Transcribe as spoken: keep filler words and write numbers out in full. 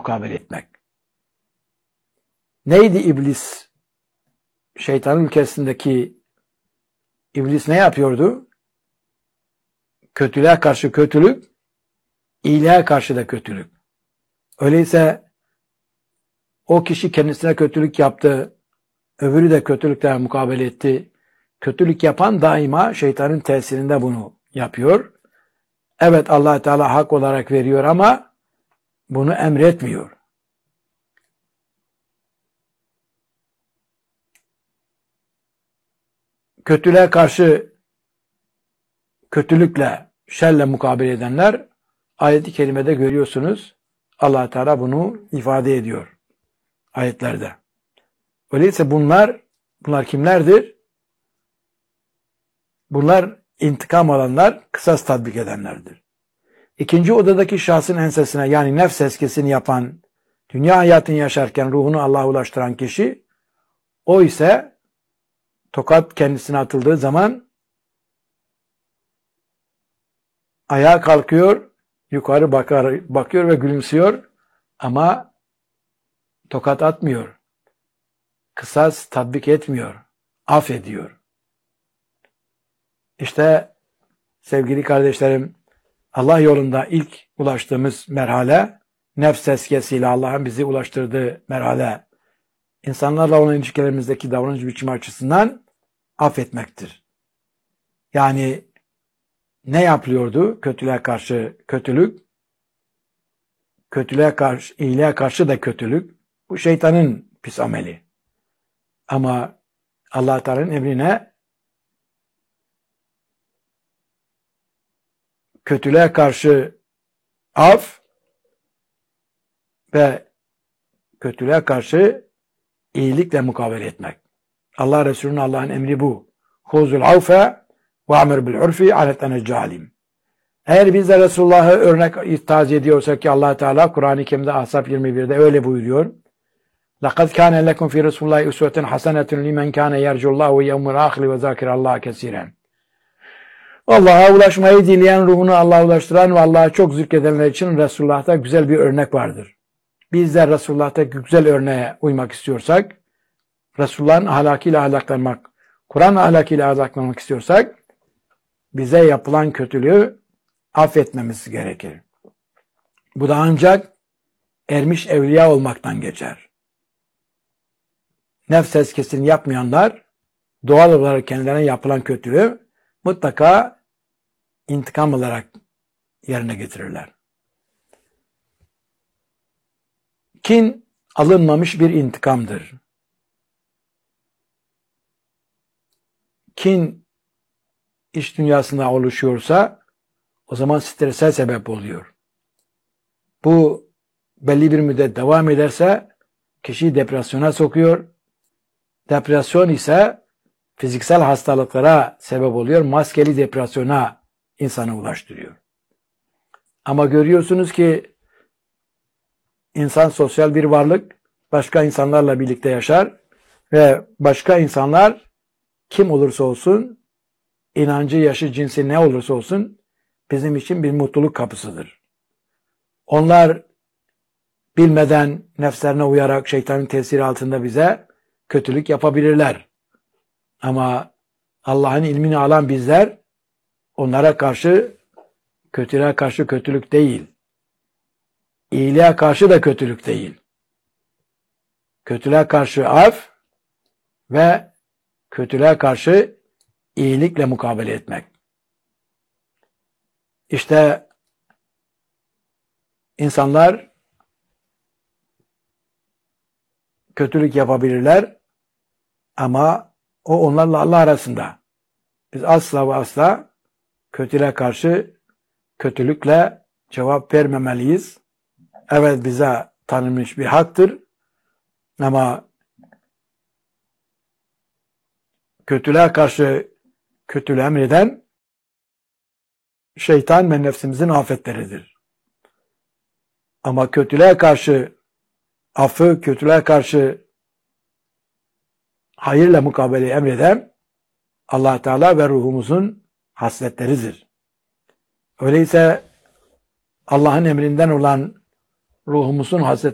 mukabele etmek. Neydi iblis? Şeytanın ülkesindeki iblis ne yapıyordu? Kötülüğe karşı kötülük, iyiliğe karşı da kötülük. Öyleyse o kişi kendisine kötülük yaptı, öbürü de kötülükle mukabele etti. Kötülük yapan daima şeytanın tesirinde bunu yapıyor. Evet, Allah Teala hak olarak veriyor ama bunu emretmiyor. Kötülüğe karşı kötülükle, şerle mukabele edenler ayet-i kerimede görüyorsunuz. Allah Teala bunu ifade ediyor ayetlerde. Öyleyse bunlar bunlar kimlerdir? Bunlar intikam alanlar, kısas tatbik edenlerdir. İkinci odadaki şahsın ensesine, yani nefs tezkiyesini yapan, dünya hayatını yaşarken ruhunu Allah'a ulaştıran kişi, o ise tokat kendisine atıldığı zaman ayağa kalkıyor, yukarı bakar, bakıyor ve gülümsüyor ama tokat atmıyor. Kısas tatbik etmiyor. Affediyor. İşte sevgili kardeşlerim, Allah yolunda ilk ulaştığımız merhale, nefs tezkiyesiyle Allah'ın bizi ulaştırdığı merhale, insanlarla olan ilişkilerimizdeki davranış biçimi açısından affetmektir. Yani ne yapılıyordu? Kötülüğe karşı kötülük, kötülüğe karşı, iyiliğe karşı da kötülük. Bu şeytanın pis ameli. Ama Allah Teala'nın emrine kötülüğe karşı af ve kötülüğe karşı iyilikle mukabele etmek. Allah Resulü'nün Allah'ın emri bu. Huzul avfe ve amir bil urfi aletene calim. Eğer biz de Resulullah'ı örnek ittihaz ediyorsak ki Allah Teala Kur'an-ı Kerim'de Ahzab yirmi birde öyle buyuruyor. لَقَدْ كَانَ لَكُمْ فِي رَسُولِ اللّٰهِ اُسْوَةٌ حَسَنَةٌ لِمَنْ كَانَ يَرْجُ اللّٰهُ وَيَوْمُ الْآخِرِ وَذَاكِرَ اللّٰهَ كَثِيرًا. Allah'a ulaşmayı dileyen, ruhunu Allah'a ulaştıran ve Allah'a çok zikredenler için Resulullah'ta güzel bir örnek vardır. Biz de Resulullah'ta güzel örneğe uymak istiyorsak, Resulullah'ın ahlakıyla ahlaklanmak, Kur'an ahlakıyla ahlaklanmak istiyorsak, bize yapılan kötülüğü affetmemiz gerekir. Bu da ancak ermiş evliya olmaktan geçer. Nefs tezkiyesini yapmayanlar, doğal olarak kendilerine yapılan kötülüğü mutlaka intikam olarak yerine getirirler. Kin alınmamış bir intikamdır. Kin iç dünyasında oluşuyorsa o zaman strese sebep oluyor. Bu belli bir müddet devam ederse kişiyi depresyona sokuyor. Depresyon ise fiziksel hastalıklara sebep oluyor. Maskeli depresyona insanı ulaştırıyor. Ama görüyorsunuz ki insan sosyal bir varlık, başka insanlarla birlikte yaşar ve başka insanlar kim olursa olsun, inancı, yaşı, cinsi ne olursa olsun bizim için bir mutluluk kapısıdır. Onlar bilmeden nefslerine uyarak şeytanın tesiri altında bize kötülük yapabilirler. Ama Allah'ın ilmini alan bizler onlara karşı, kötülüğe karşı kötülük değil, iyiliğe karşı da kötülük değil. Kötülüğe karşı af ve kötülüğe karşı iyilikle mukabele etmek. İşte insanlar kötülük yapabilirler ama o onlarla Allah arasında. Biz asla ve asla kötülüğe karşı kötülükle cevap vermemeliyiz. Evet, bize tanınmış bir haktır ama kötülüğe karşı kötülüğü emreden şeytan ve nefsimizin afetleridir. Ama kötülüğe karşı affı, kötülüğe karşı hayırla mukabele emreden Allah Teala ve ruhumuzun hasletleridir. Öyleyse Allah'ın emrinden olan ruhumuzun hasletleri